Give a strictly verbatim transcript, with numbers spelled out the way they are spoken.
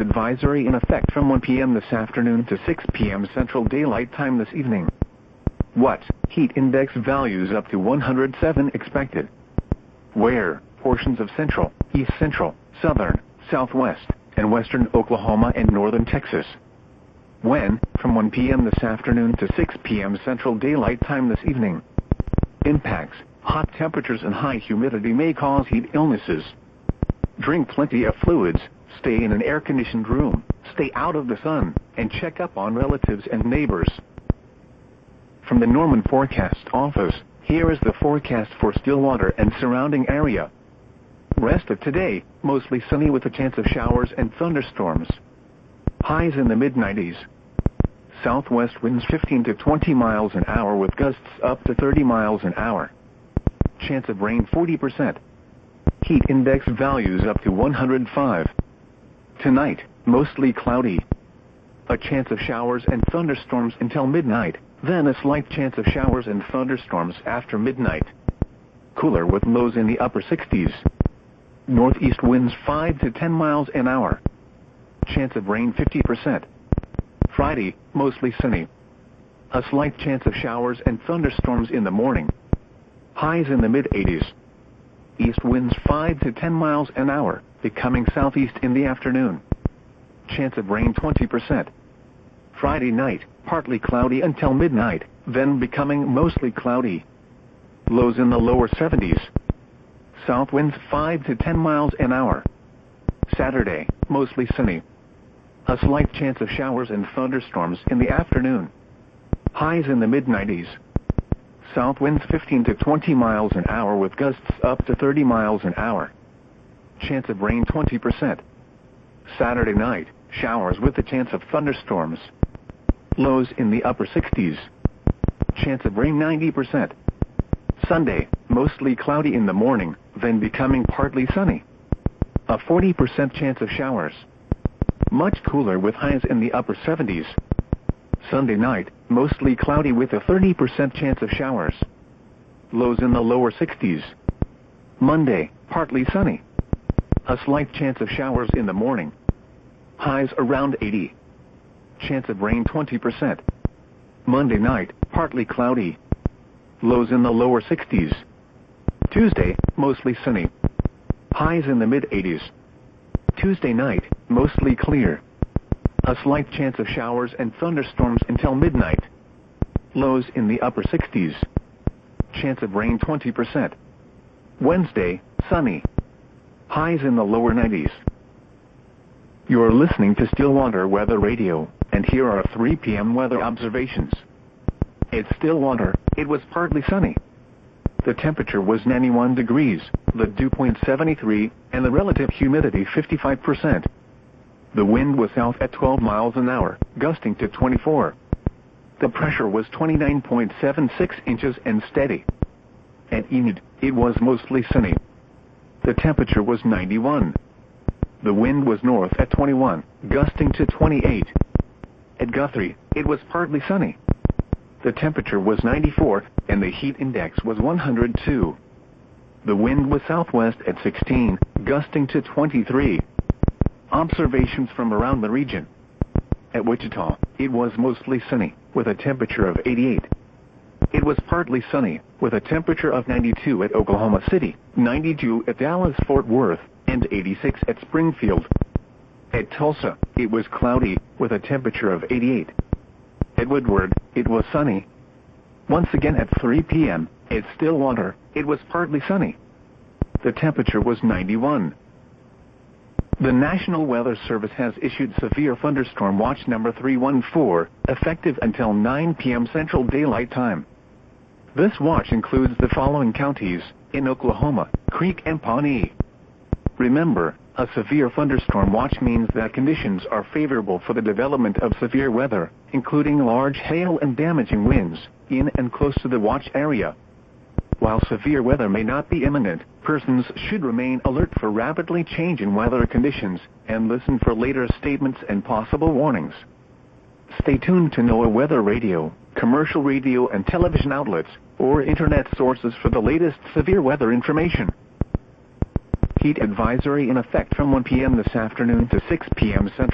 advisory in effect from one p m this afternoon to six p m Central Daylight Time this evening. What? Heat index values up to one hundred seven expected. Where? Portions of central, east central, southern, southwest, and western Oklahoma and northern Texas. When? From one p m this afternoon to six p m Central Daylight Time this evening. Impacts: hot temperatures and high humidity may cause heat illnesses. Drink plenty of fluids, stay in an air-conditioned room, stay out of the sun, and check up on relatives and neighbors. From the Norman Forecast Office, here is the forecast for Stillwater and surrounding area. Rest of today, mostly sunny with a chance of showers and thunderstorms. Highs in the mid nineties. Southwest winds fifteen to twenty miles an hour with gusts up to thirty miles an hour. Chance of rain forty percent. Heat index values up to one hundred five. Tonight, mostly cloudy. A chance of showers and thunderstorms until midnight, then a slight chance of showers and thunderstorms after midnight. Cooler with lows in the upper sixties. Northeast winds five to ten miles an hour. Chance of rain fifty percent. Friday, mostly sunny. A slight chance of showers and thunderstorms in the morning. Highs in the mid eighties. East winds five to ten miles an hour, becoming southeast in the afternoon. Chance of rain twenty percent. Friday night, partly cloudy until midnight, then becoming mostly cloudy. Lows in the lower seventies. South winds five to ten miles an hour. Saturday, mostly sunny. A slight chance of showers and thunderstorms in the afternoon. Highs in the mid nineties. South winds fifteen to twenty miles an hour with gusts up to thirty miles an hour. Chance of rain twenty percent. Saturday night, showers with a chance of thunderstorms. Lows in the upper sixties. Chance of rain ninety percent. Sunday, mostly cloudy in the morning, then becoming partly sunny. A forty percent chance of showers. Much cooler with highs in the upper seventies. Sunday night, mostly cloudy with a thirty percent chance of showers. Lows in the lower sixties. Monday, partly sunny. A slight chance of showers in the morning. Highs around eighty. Chance of rain twenty percent. Monday night, partly cloudy. Lows in the lower sixties. Tuesday, mostly sunny. Highs in the mid eighties. Tuesday night, mostly clear. A slight chance of showers and thunderstorms until midnight. Lows in the upper sixties. Chance of rain twenty percent. Wednesday, sunny. Highs in the lower nineties. You're listening to Stillwater Weather Radio, and here are three p m weather observations. At Stillwater, it was partly sunny. The temperature was ninety-one degrees, the dew point seventy-three, and the relative humidity fifty-five percent. The wind was south at twelve miles an hour, gusting to twenty-four. The pressure was twenty-nine point seven six inches and steady. At Enid, it was mostly sunny. The temperature was ninety-one. The wind was north at twenty-one, gusting to twenty-eight. At Guthrie, it was partly sunny. The temperature was ninety-four, and the heat index was one hundred two. The wind was southwest at sixteen, gusting to twenty-three. Observations from around the region. At Wichita, it was mostly sunny, with a temperature of eighty-eight. It was partly sunny, with a temperature of ninety-two at Oklahoma City, ninety-two at Dallas-Fort Worth, and eighty-six at Springfield. At Tulsa, it was cloudy, with a temperature of eighty-eight. At Woodward, it was sunny. Once again at three p m, at Stillwater, it was partly sunny. The temperature was ninety-one. The National Weather Service has issued Severe Thunderstorm Watch number three one four, effective until nine p m Central Daylight Time. This watch includes the following counties, in Oklahoma, Creek and Pawnee. Remember, a severe thunderstorm watch means that conditions are favorable for the development of severe weather, including large hail and damaging winds, in and close to the watch area. While severe weather may not be imminent, persons should remain alert for rapidly changing weather conditions, and listen for later statements and possible warnings. Stay tuned to NOAA Weather Radio, commercial radio and television outlets, or internet sources for the latest severe weather information. Heat advisory in effect from one p m this afternoon to six p m Central